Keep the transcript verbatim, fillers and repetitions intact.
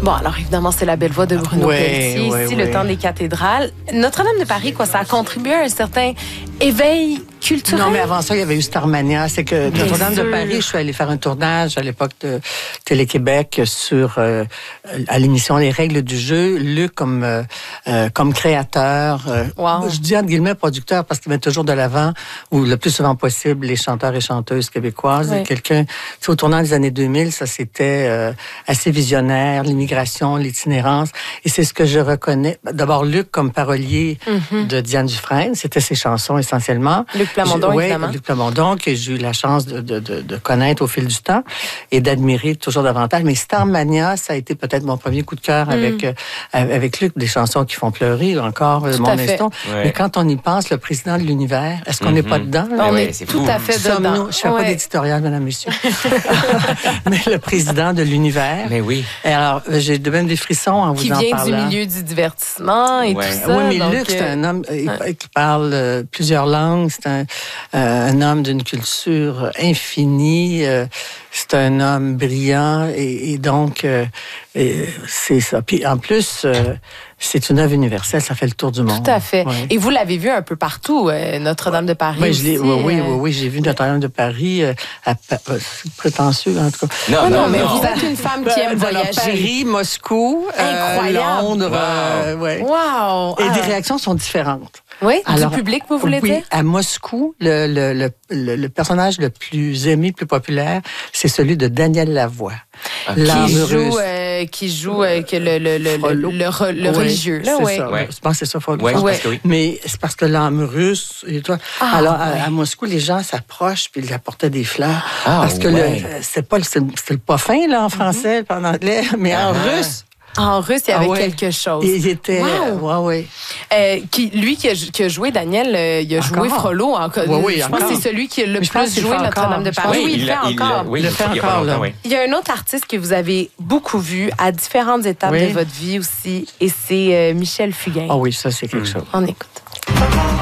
Bon, alors évidemment, c'est la belle voix de Bruno Oui, Pelletier, oui, ici, oui. le temps des cathédrales. Notre-Dame de Paris, quoi, ça a contribué à un certain éveil culturel. Non, mais avant ça, il y avait eu Starmania. C'est que Notre-Dame de Paris, je suis allée faire un tournage à l'époque de Télé-Québec sur euh, à l'émission Les règles du jeu. Luc comme euh, euh, comme créateur. Euh, Wow. Je dis entre guillemets producteur parce qu'il met toujours de l'avant, ou le plus souvent possible, les chanteurs et chanteuses québécoises. Oui. Et quelqu'un, tu sais, au tournant des années deux mille, ça c'était euh, assez visionnaire, l'immigration, l'itinérance. Et c'est ce que je reconnais. D'abord, Luc comme parolier Mm-hmm. de Diane Dufresne. C'était ses chansons essentiellement. Luc Plamondon, Je- ouais, évidemment. Luc Plamondon, que j'ai eu la chance de, de, de, de connaître au fil du temps et d'admirer toujours davantage. Mais Starmania, ça a été peut-être mon premier coup de cœur avec, euh, avec Luc, des chansons qui font pleurer encore, euh, Tout mon à fait. instant. Ouais. Mais quand on y pense, le président de l'univers, est-ce qu'on n'est Mhm. pas dedans? là? On ouais, est c'est tout fou. à fait dedans. Sommes-nous- Je fais pas Ouais. d'éditorial, madame, monsieur. Mais le président de l'univers. Mais oui. Et alors, euh, j'ai de même des frissons en vous Qui en vient parlant. du milieu du divertissement et Ouais. tout ça. Oui, mais donc, Luc, c'est euh, un homme euh, ouais. qui parle euh, plusieurs langues. C'est un, euh, un homme d'une culture infinie. euh, c'est un homme brillant. Et, et donc, euh, et c'est ça. Puis en plus, euh, c'est une œuvre universelle. Ça fait le tour du monde. Tout à fait. Ouais. Et vous l'avez vu un peu partout, euh, Notre-Dame de Paris. Oui, je l'ai- aussi, oui, oui, euh, oui, oui, j'ai vu Notre-Dame de Paris. Euh, à, Pa- euh, c'est prétentieux, en tout cas. Non, Oh non, non, mais non. vous êtes une femme qui aime Ben, alors, voyager. Paris, Moscou, euh, Incroyable. Londres. Wow. euh, ouais. Wow! Et Ah. des réactions sont différentes. Oui, Alors, du public, vous voulez oui, dire? à Moscou, le, le, le, le, le personnage le plus aimé, le plus populaire, c'est celui de Daniel Lavoie. Ok. L'âme Qui russe. joue, euh, qui joue euh, que le, le, le, le, Frollo. le, re- le Ouais, religieux. Là, c'est ouais. ça. Ouais. Je pense que c'est ça, Frollo. Ouais, je Ouais. pense que oui. Mais c'est parce que l'âme russe, et toi, Ah, alors ouais. à, à Moscou, les gens s'approchent puis ils apportaient des fleurs. Ah, parce que ouais. le, c'est pas le, c'est, c'est le pas fin là en français, pas en anglais, mais en Ah. russe. En russe, il y avait Ah ouais. quelque chose. Et il était, Wow. ouais, ouais. Euh, qui, lui qui a, qui a joué, Daniel, euh, il a joué Encore? Frollo. Encore. Oui, oui, je pense encore. que c'est celui qui a le Mais je pense plus qu'il joué le fait Notre-Dame de encore. Paris. Oui, Oui, il le fait l'a- encore. l'a- oui, Il le il fait y a pas encore, longtemps, là. oui. Il y a un autre artiste que vous avez beaucoup vu à différentes étapes Oui. de votre vie aussi, et c'est euh, Michel Fugain. Ah oui, ça c'est quelque chose. On écoute.